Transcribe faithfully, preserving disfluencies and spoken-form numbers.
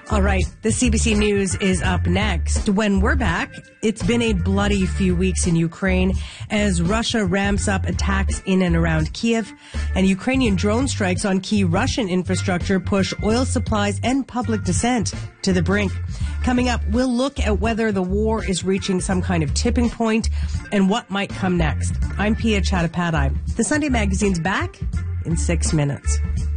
All right, the C B C News is up next. When we're back, it's been a bloody few weeks in Ukraine as Russia ramps up attacks in and around Kiev, and Ukrainian drone strikes on key Russian infrastructure push oil supplies and public dissent to the brink. Coming up, we'll look at whether the war is reaching some kind of tipping point and what might come next. I'm Pia Chattopadhyay. The Sunday Magazine's back in six minutes.